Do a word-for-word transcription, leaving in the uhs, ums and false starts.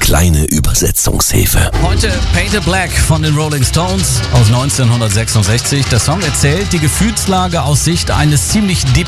kleine Übersetzungshilfe. Heute Painted Black von den Rolling Stones aus neunzehnhundertsechsundsechzig. Der Song erzählt die Gefühlslage aus Sicht eines ziemlich